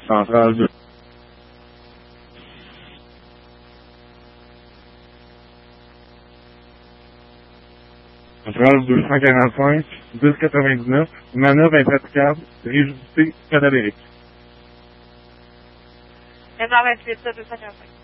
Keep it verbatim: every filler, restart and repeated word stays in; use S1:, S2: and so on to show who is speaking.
S1: Centrale deux. Centrale deux cent quarante-cinq, dix quatre-vingt-dix-neuf, manœuvre impraticable, rigidité cadavérique.
S2: neuf cent vingt-huit, deux cent quarante-cinq.